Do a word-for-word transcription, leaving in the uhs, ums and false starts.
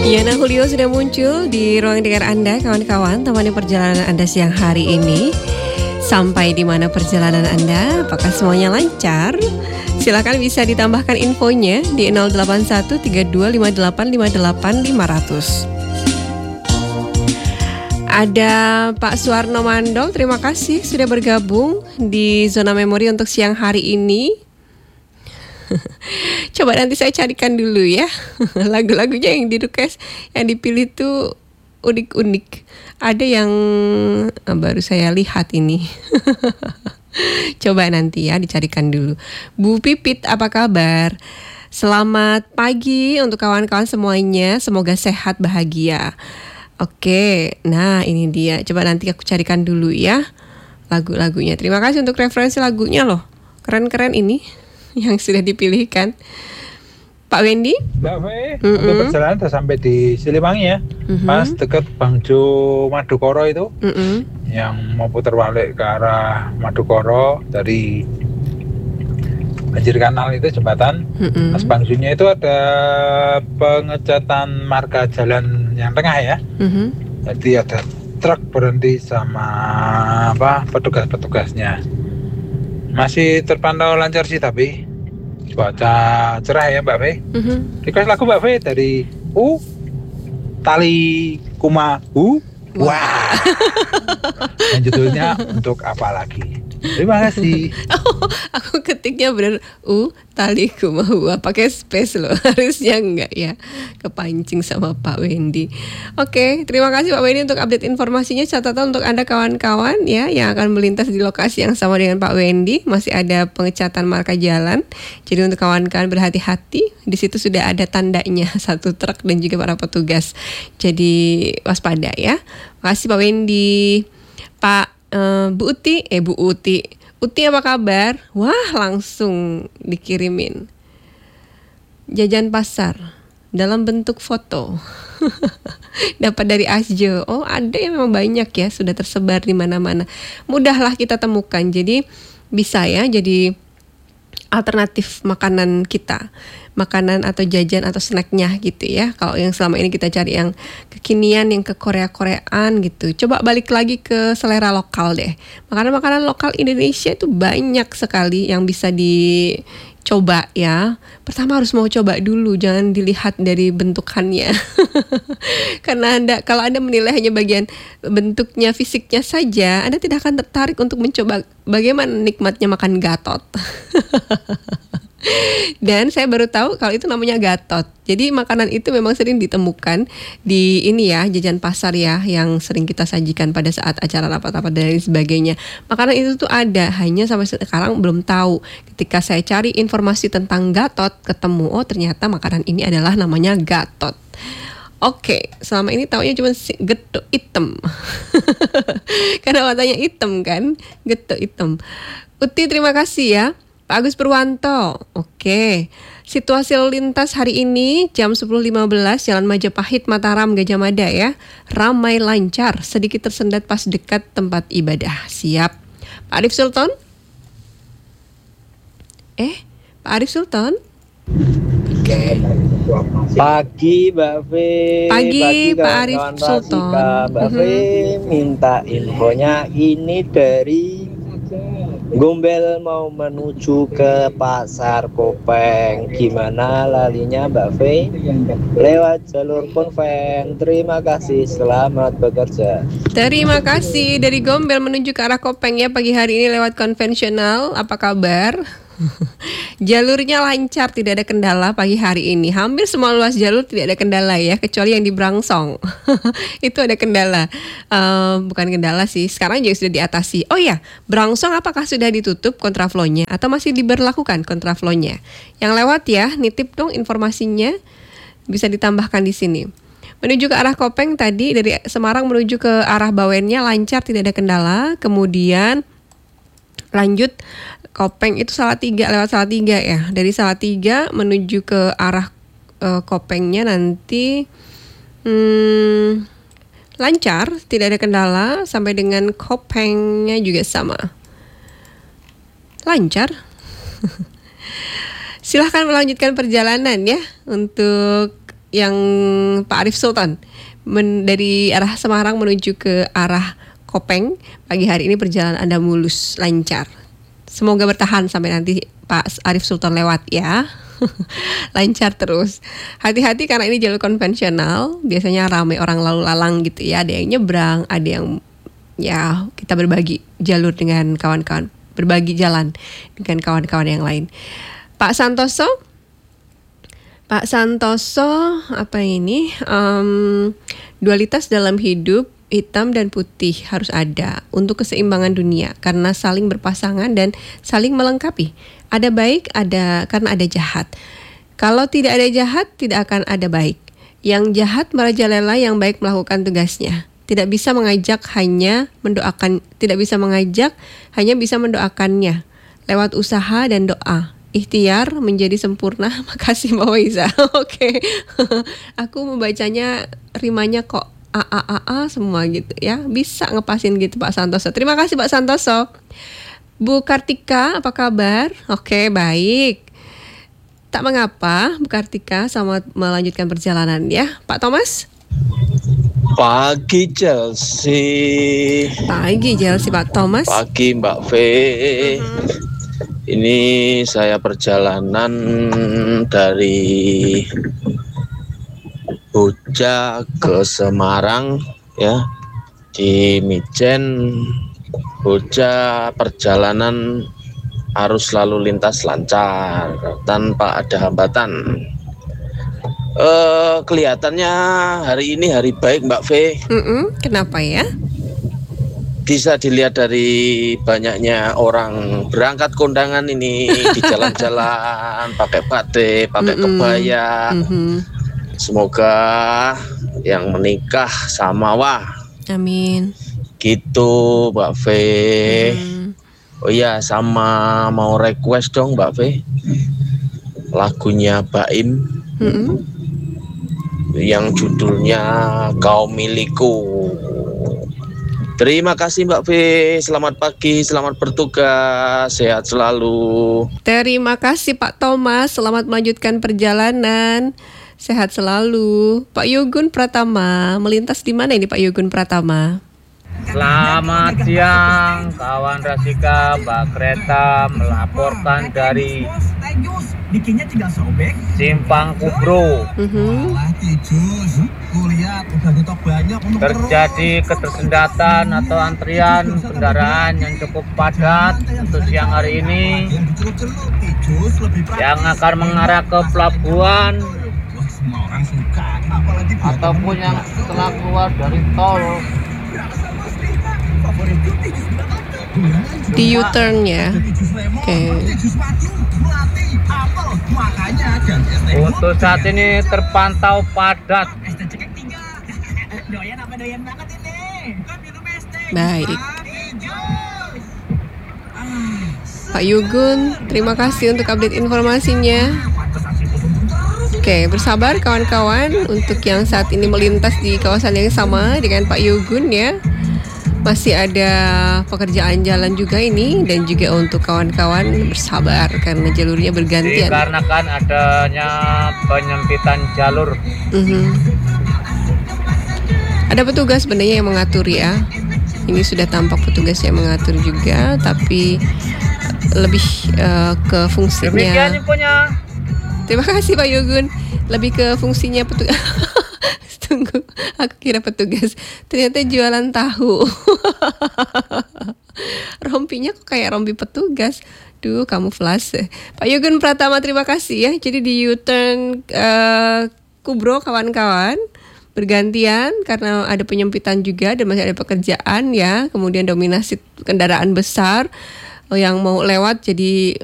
Yana Julio sudah muncul di ruang dengar Anda, kawan-kawan. Temani perjalanan Anda siang hari ini. Sampai di mana perjalanan Anda? Apakah semuanya lancar? Silakan bisa ditambahkan infonya di nol delapan satu tiga dua lima delapan lima delapan lima nol nol. Ada Pak Suwarno Mandol, terima kasih sudah bergabung di Zona Memori untuk siang hari ini. Coba nanti saya carikan dulu ya lagu-lagunya yang di request, yang dipilih tuh unik-unik. Ada yang baru saya lihat ini. Coba nanti ya dicarikan dulu. Bu Pipit, apa kabar? Selamat pagi untuk kawan-kawan semuanya. Semoga sehat bahagia. Oke, nah ini dia. Coba nanti aku carikan dulu ya lagu-lagunya. Terima kasih untuk referensi lagunya loh. Keren-keren ini yang sudah dipilihkan. Pak Wendy? Mbak Fe, mm-hmm. untuk perjalanan sudah sampai di Siliwangi ya. Mm-hmm. Pas dekat Bangjo Madukoro itu, mm-hmm. yang mau putar balik ke arah Madukoro dari Banjir Kanal itu jembatan. Mm-hmm. Pas Bangjonya itu ada pengecatan marka jalan yang tengah ya. Mm-hmm. Jadi ada truk berhenti sama apa petugas-petugasnya. Masih terpantau lancar sih, tapi cuaca cerah ya Mbak Fe. Mm-hmm. Request lagu Mbak Fe dari U Tali Kuma U. Wah. Dan judulnya Untuk Apa Lagi. Terima kasih. Oh, aku ketiknya bener U Tali Kuma pakai space loh. Harusnya enggak ya. Kepancing sama Pak Wendy. Oke, terima kasih Pak Wendy untuk update informasinya. Catatan untuk Anda kawan-kawan ya yang akan melintas di lokasi yang sama dengan Pak Wendy. Masih ada pengecatan marka jalan. Jadi untuk kawan-kawan berhati-hati. Di situ sudah ada tandanya satu truk dan juga para petugas. Jadi waspada ya. Makasih Pak Wendy. Pak uh, Bu Uti, eh Bu Uti. Uti apa kabar? Wah, langsung dikirimin jajan pasar dalam bentuk foto. Dapat dari Asjo. Oh, ada yang memang banyak ya, sudah tersebar di mana-mana. Mudahlah kita temukan. Jadi bisa ya jadi alternatif makanan kita, makanan atau jajan atau snacknya gitu ya. Kalau yang selama ini kita cari yang kekinian, yang ke Korea-Koreaan gitu, coba balik lagi ke selera lokal deh. Makanan-makanan lokal Indonesia itu banyak sekali yang bisa dicoba ya. Pertama harus mau coba dulu, jangan dilihat dari bentukannya. Karena anda, kalau Anda menilai hanya bagian bentuknya, fisiknya saja, Anda tidak akan tertarik untuk mencoba bagaimana nikmatnya makan gatot. Dan saya baru tahu kalau itu namanya gatot. Jadi makanan itu memang sering ditemukan di ini ya, jajan pasar ya, yang sering kita sajikan pada saat acara rapat-rapat dan lain sebagainya. Makanan itu tuh ada, hanya sampai sekarang belum tahu. Ketika saya cari informasi tentang gatot, ketemu oh ternyata makanan ini adalah namanya gatot. Oke, selama ini taunya cuma getuk hitam. Karena warnanya hitam kan, getuk hitam. Uti terima kasih ya. Pak Agus Purwanto, oke. Situasi lalu lintas hari ini jam sepuluh lima belas Jalan Majapahit, Mataram, Gajah Mada ya. Ramai lancar, sedikit tersendat pas dekat tempat ibadah. Siap. Pak Arif Sultan? Eh, Pak Arif Sultan? Oke. Pagi Mbak Fe. Pagi, Pagi Pak Arif Sultan. Mbak Fe mm-hmm. minta infonya ini dari Gombel mau menuju ke Pasar Kopeng. Gimana lalinya Mbak Fe? Lewat jalur konven. Terima kasih, selamat bekerja. Terima kasih dari Gombel menuju ke arah Kopeng ya pagi hari ini lewat konvensional. Apa kabar? Jalurnya lancar, tidak ada kendala pagi hari ini. Hampir semua luas jalur tidak ada kendala ya, kecuali yang di Brangsong. Itu ada kendala. uh, Bukan kendala sih, sekarang juga sudah diatasi. Oh ya, Brangsong apakah sudah ditutup kontraflow-nya atau masih diberlakukan kontraflow-nya? Yang lewat ya, nitip dong informasinya, bisa ditambahkan di sini. Menuju ke arah Kopeng tadi, dari Semarang menuju ke arah Bawennya lancar, tidak ada kendala. Kemudian lanjut Kopeng itu Salatiga, lewat Salatiga ya. Dari Salatiga menuju ke arah uh, Kopengnya nanti hmm, lancar, tidak ada kendala. Sampai dengan Kopengnya juga sama, lancar. Silahkan melanjutkan perjalanan ya untuk yang Pak Arif Sultan men, dari arah Semarang menuju ke arah Kopeng. Pagi hari ini perjalanan Anda mulus, lancar. Semoga bertahan sampai nanti Pak Arif Sultan lewat ya. Lancar terus. Hati-hati karena ini jalur konvensional, biasanya ramai orang lalu lalang gitu ya. Ada yang nyebrang, ada yang ya kita berbagi jalur dengan kawan-kawan, berbagi jalan dengan kawan-kawan yang lain. Pak Santoso, Pak Santoso apa ini? Um, dualitas dalam hidup, hitam dan putih harus ada untuk keseimbangan dunia karena saling berpasangan dan saling melengkapi. Ada baik, ada karena ada jahat. Kalau tidak ada jahat, tidak akan ada baik. Yang jahat merajalela, yang baik melakukan tugasnya. Tidak bisa mengajak, hanya mendoakan. Tidak bisa mengajak, hanya bisa mendoakannya. Lewat usaha dan doa. Ikhtiar menjadi sempurna. Makasih Mbak Waiza. Oke. Aku membacanya rimanya kok A A A A semua gitu ya. Bisa ngepasin gitu Pak Santoso. Terima kasih Pak Santoso. Bu Kartika, apa kabar? Oke, baik. Tak mengapa, Bu Kartika, selamat melanjutkan perjalanan ya. Pak Thomas? Pagi Chelsea. Pagi Chelsea, Pak Thomas. Pagi Mbak V. Uh-huh. Ini saya perjalanan dari Boja ke Semarang ya. Di Mijen Boja perjalanan arus lalu lintas lancar tanpa ada hambatan. Eh, kelihatannya hari ini hari baik Mbak V. Mm-mm, kenapa ya? Bisa dilihat dari banyaknya orang berangkat kondangan ini di jalan-jalan pakai batik, pakai Mm-mm. kebaya. Mm-hmm. Semoga yang menikah sama wah. Amin. Gitu Mbak V. Hmm. Oh iya, sama mau request dong Mbak V lagunya Baim. Hmm. Yang judulnya Kau Milikku. Terima kasih Mbak V. Selamat pagi, selamat bertugas, sehat selalu. Terima kasih Pak Thomas. Selamat melanjutkan perjalanan. Sehat selalu. Pak Yugun Pratama, melintas di mana ini Pak Yugun Pratama? Selamat siang, kawan Rasika, Mbak Kreta melaporkan dari Simpang Kubro. Uh-huh. Terjadi ketersendatan atau antrian kendaraan yang cukup padat untuk siang hari ini yang akan mengarah ke pelabuhan ataupun yang setelah keluar dari tol. Di U-turn ya. Oke. Okay. Untuk saat ini terpantau padat. Baik. Pak Yugun, terima kasih untuk update informasinya. Oke, bersabar kawan-kawan untuk yang saat ini melintas di kawasan yang sama dengan Pak Yugun ya. Masih ada pekerjaan jalan juga ini dan juga untuk kawan-kawan bersabar karena jalurnya bergantian. Dikarenakan adanya penyempitan jalur. Mm-hmm. Ada petugas sebenarnya yang mengatur ya. Ini sudah tampak petugas yang mengatur juga, tapi lebih uh, ke fungsinya. Demikian infonya. Terima kasih Pak Yugun. Lebih ke fungsinya petugas. Tunggu, aku kira petugas. Ternyata jualan tahu. Rompinya kok kayak rompi petugas. Duh, kamuflase. Pak Yugun Pratama, terima kasih ya. Jadi di U-turn uh, Kubro kawan-kawan bergantian karena ada penyempitan juga dan masih ada pekerjaan ya. Kemudian dominasi kendaraan besar yang mau lewat jadi